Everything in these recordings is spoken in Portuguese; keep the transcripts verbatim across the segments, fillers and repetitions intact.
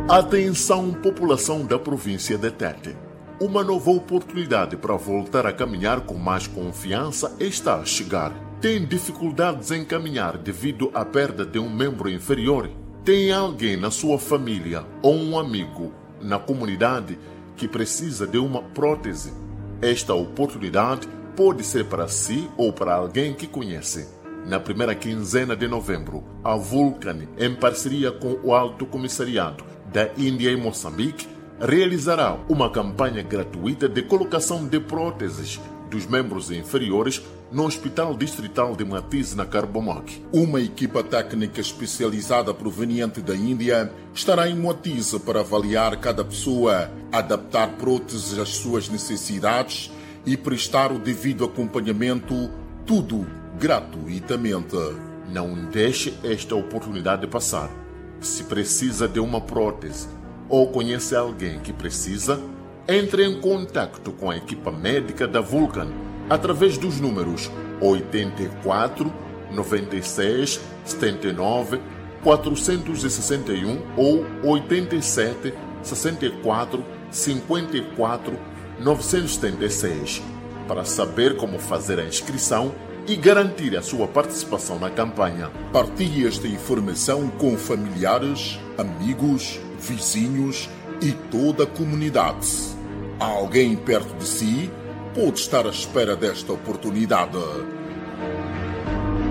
Atenção, população da província de Tete. Uma nova oportunidade para voltar a caminhar com mais confiança está a chegar. Tem dificuldades em caminhar devido à perda de um membro inferior? Tem alguém na sua família ou um amigo na comunidade que precisa de uma prótese? Esta oportunidade pode ser para si ou para alguém que conhece. Na primeira quinzena de novembro, a Vulcan, em parceria com o Alto Comissariado da Índia em Moçambique, realizará uma campanha gratuita de colocação de próteses dos membros inferiores no Hospital Distrital de Matize, na Carbomoque. Uma equipa técnica especializada proveniente da Índia estará em Matize para avaliar cada pessoa, adaptar próteses às suas necessidades e prestar o devido acompanhamento, tudo gratuitamente. Não deixe esta oportunidade passar. Se precisa de uma prótese ou conhece alguém que precisa, entre em contato com a equipa médica da Vulcan através dos números oitenta e quatro, noventa e seis, setenta e nove, quatrocentos e sessenta e um ou oitenta e sete, sessenta e quatro, cinquenta e quatro, novecentos e setenta e seis para saber como fazer a inscrição e garantir a sua participação na campanha. Partilhe esta informação com familiares, amigos, vizinhos e toda a comunidade. Alguém perto de si pode estar à espera desta oportunidade.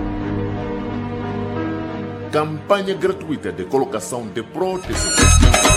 Campanha gratuita de colocação de próteses